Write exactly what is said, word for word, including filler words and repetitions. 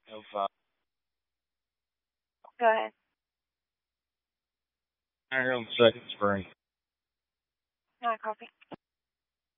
of uh, Go ahead. Ireland Second Spring. Not coffee.